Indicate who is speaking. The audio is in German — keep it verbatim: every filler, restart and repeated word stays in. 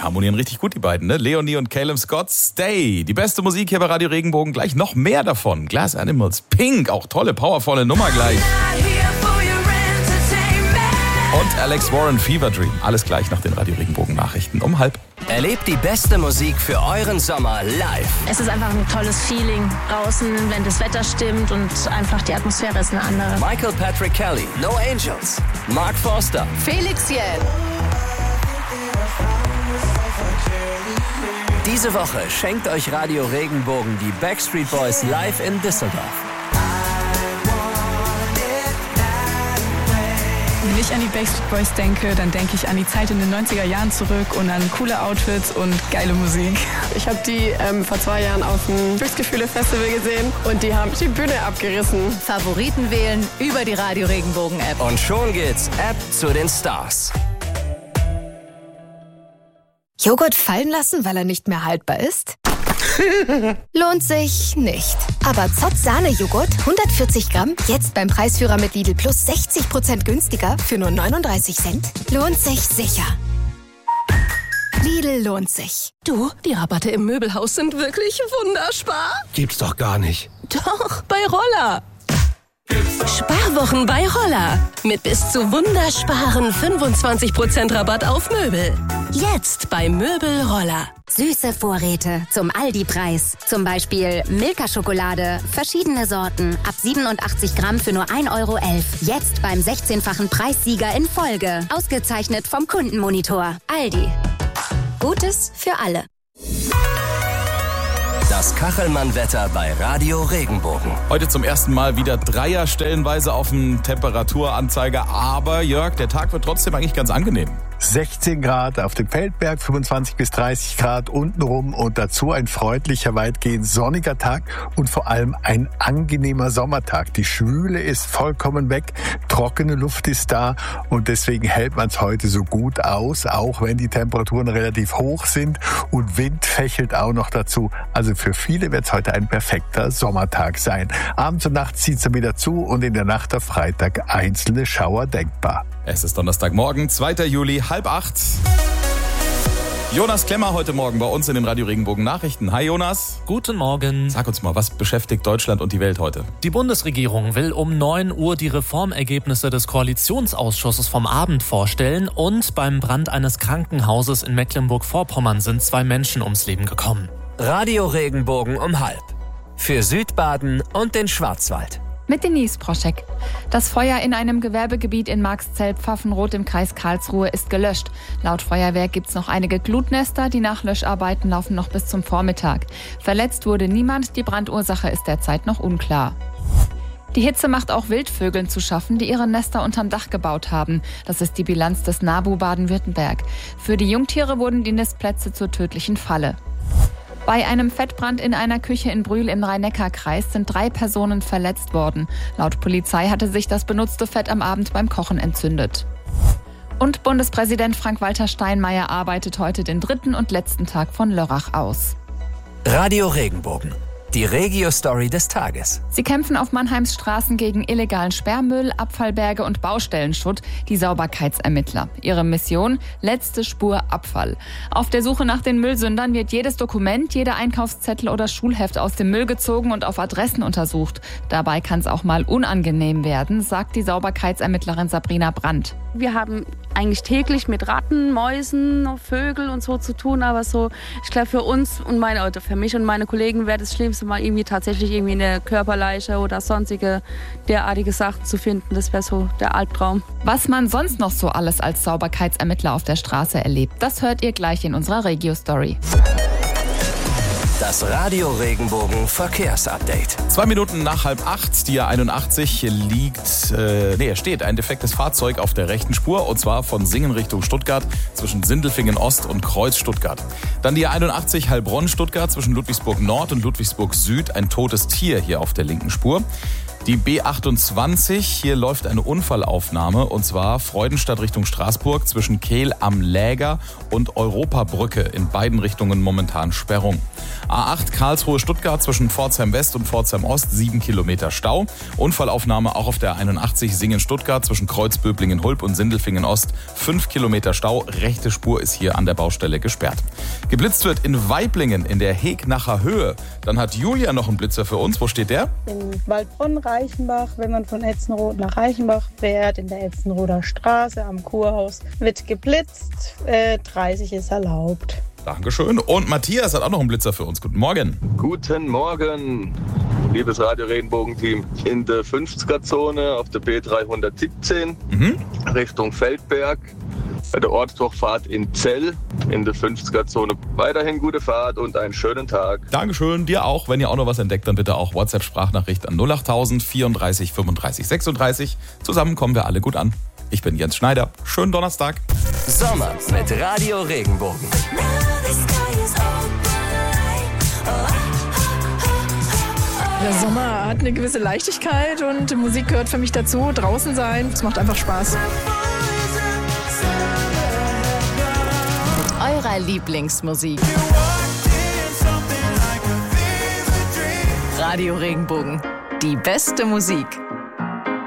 Speaker 1: harmonieren richtig gut, die beiden, ne? Leonie und Caleb Scott, Stay. Die beste Musik hier bei Radio Regenbogen. Gleich noch mehr davon. Glass Animals, Pink, auch tolle, powervolle Nummer gleich. Und Alex Warren, Fever Dream. Alles gleich nach den Radio Regenbogen Nachrichten um halb.
Speaker 2: Erlebt die beste Musik für euren Sommer live.
Speaker 3: Es ist einfach ein tolles Feeling draußen, wenn das Wetter stimmt und einfach die Atmosphäre ist eine andere.
Speaker 2: Michael Patrick Kelly, No Angels, Mark Forster,
Speaker 4: Felix Jähn.
Speaker 2: Diese Woche schenkt euch Radio Regenbogen die Backstreet Boys live in Düsseldorf.
Speaker 5: Wenn ich an die Backstreet Boys denke, dann denke ich an die Zeit in den neunziger Jahren zurück und an coole Outfits und geile Musik.
Speaker 6: Ich habe die ähm, vor zwei Jahren auf dem Glücksgefühle-Festival gesehen und die haben die Bühne abgerissen.
Speaker 4: Favoriten wählen über die Radio Regenbogen App.
Speaker 2: Und schon geht's App zu den Stars.
Speaker 7: Joghurt fallen lassen, weil er nicht mehr haltbar ist? Lohnt sich nicht. Aber Zott Sahne-Joghurt, hundertvierzig Gramm, jetzt beim Preisführer mit Lidl Plus sechzig Prozent günstiger für nur neununddreißig Cent. Lohnt sich sicher. Lidl lohnt sich.
Speaker 4: Du, die Rabatte im Möbelhaus sind wirklich wunderspar.
Speaker 8: Gibt's doch gar nicht.
Speaker 4: Doch, bei Roller. Sparwochen bei Roller. Mit bis zu wundersparen fünfundzwanzig Prozent Rabatt auf Möbel. Jetzt bei Möbel Roller.
Speaker 7: Süße Vorräte zum Aldi-Preis. Zum Beispiel Milka-Schokolade, verschiedene Sorten, ab siebenundachtzig Gramm für nur ein Euro elf. Jetzt beim sechzehnfachen Preissieger in Folge. Ausgezeichnet vom Kundenmonitor. Aldi. Gutes für alle.
Speaker 2: Das Kachelmann-Wetter bei Radio Regenbogen.
Speaker 1: Heute zum ersten Mal wieder Dreier stellenweise auf dem Temperaturanzeiger. Aber Jörg, der Tag wird trotzdem eigentlich ganz angenehm.
Speaker 8: sechzehn Grad auf dem Feldberg, fünfundzwanzig bis dreißig Grad untenrum und dazu ein freundlicher, weitgehend sonniger Tag und vor allem ein angenehmer Sommertag. Die Schwüle ist vollkommen weg, trockene Luft ist da und deswegen hält man es heute so gut aus, auch wenn die Temperaturen relativ hoch sind und Wind fächelt auch noch dazu. Also für viele wird es heute ein perfekter Sommertag sein. Abends und nachts zieht es wieder zu und in der Nacht auf Freitag einzelne Schauer denkbar.
Speaker 1: Es ist Donnerstagmorgen, zweiter Juli, halb acht. Jonas Klemmer heute Morgen bei uns in den Radio Regenbogen Nachrichten. Hi Jonas.
Speaker 9: Guten Morgen.
Speaker 1: Sag uns mal, was beschäftigt Deutschland und die Welt heute?
Speaker 9: Die Bundesregierung will um neun Uhr die Reformergebnisse des Koalitionsausschusses vom Abend vorstellen und beim Brand eines Krankenhauses in Mecklenburg-Vorpommern sind zwei Menschen ums Leben gekommen.
Speaker 2: Radio Regenbogen um halb. Für Südbaden und den Schwarzwald.
Speaker 10: Mit Denise Proschek. Das Feuer in einem Gewerbegebiet in Marxzell-Pfaffenroth im Kreis Karlsruhe ist gelöscht. Laut Feuerwehr gibt es noch einige Glutnester. Die Nachlöscharbeiten laufen noch bis zum Vormittag. Verletzt wurde niemand. Die Brandursache ist derzeit noch unklar. Die Hitze macht auch Wildvögeln zu schaffen, die ihre Nester unterm Dach gebaut haben. Das ist die Bilanz des NABU Baden-Württemberg. Für die Jungtiere wurden die Nistplätze zur tödlichen Falle. Bei einem Fettbrand in einer Küche in Brühl im Rhein-Neckar-Kreis sind drei Personen verletzt worden. Laut Polizei hatte sich das benutzte Fett am Abend beim Kochen entzündet. Und Bundespräsident Frank-Walter Steinmeier arbeitet heute den dritten und letzten Tag von Lörrach aus.
Speaker 2: Radio Regenbogen. Die Regio-Story des Tages.
Speaker 10: Sie kämpfen auf Mannheims Straßen gegen illegalen Sperrmüll, Abfallberge und Baustellenschutt, die Sauberkeitsermittler. Ihre Mission? Letzte Spur Abfall. Auf der Suche nach den Müllsündern wird jedes Dokument, jeder Einkaufszettel oder Schulheft aus dem Müll gezogen und auf Adressen untersucht. Dabei kann es auch mal unangenehm werden, sagt die Sauberkeitsermittlerin Sabrina Brandt.
Speaker 11: Wir haben eigentlich täglich mit Ratten, Mäusen, Vögel und so zu tun, aber so, ich glaube für uns und meine, oder für mich und meine Kollegen wäre das Schlimmste mal irgendwie tatsächlich irgendwie eine Körperleiche oder sonstige derartige Sachen zu finden. Das wäre so der Albtraum.
Speaker 10: Was man sonst noch so alles als Sauberkeitsermittler auf der Straße erlebt, das hört ihr gleich in unserer Regio-Story.
Speaker 2: Das Radio Regenbogen Verkehrsupdate.
Speaker 1: Zwei Minuten nach halb acht, die A einundachtzig liegt, äh, nee, steht ein defektes Fahrzeug auf der rechten Spur und zwar von Singen Richtung Stuttgart zwischen Sindelfingen Ost und Kreuz Stuttgart. Dann die A einundachtzig Heilbronn Stuttgart zwischen Ludwigsburg Nord und Ludwigsburg Süd, ein totes Tier hier auf der linken Spur. Die B achtundzwanzig, hier läuft eine Unfallaufnahme und zwar Freudenstadt Richtung Straßburg zwischen Kehl am Läger und Europabrücke. In beiden Richtungen momentan Sperrung. A acht Karlsruhe-Stuttgart zwischen Pforzheim West und Pforzheim Ost, sieben Kilometer Stau. Unfallaufnahme auch auf der einundachtzig Singen-Stuttgart zwischen Kreuzböblingen-Hulp und Sindelfingen Ost, fünf Kilometer Stau. Rechte Spur ist hier an der Baustelle gesperrt. Geblitzt wird in Weiblingen in der Hegnacher Höhe. Dann hat Julia noch einen Blitzer für uns. Wo steht der?
Speaker 12: In Waldbronn, Reichenbach, wenn man von Etzenroth nach Reichenbach fährt, in der Etzenroder Straße am Kurhaus, wird geblitzt, äh, dreißig ist erlaubt.
Speaker 1: Dankeschön. Und Matthias hat auch noch einen Blitzer für uns. Guten Morgen.
Speaker 13: Guten Morgen, liebes Radio Regenbogen-Team. In der fünfziger-Zone auf der B dreihundertsiebzehn mhm. Richtung Feldberg. Bei der Ortsdurchfahrt in Zell in der fünfziger-Zone. Weiterhin gute Fahrt und einen schönen Tag.
Speaker 1: Dankeschön, dir auch. Wenn ihr auch noch was entdeckt, dann bitte auch WhatsApp-Sprachnachricht an null acht tausend vierunddreißig fünfunddreißig sechsunddreißig. Zusammen kommen wir alle gut an. Ich bin Jens Schneider. Schönen Donnerstag.
Speaker 2: Sommer mit Radio Regenbogen.
Speaker 5: Der Sommer hat eine gewisse Leichtigkeit und Musik gehört für mich dazu. Draußen sein, es macht einfach Spaß.
Speaker 10: Eurer Lieblingsmusik. Radio Regenbogen. Die beste Musik.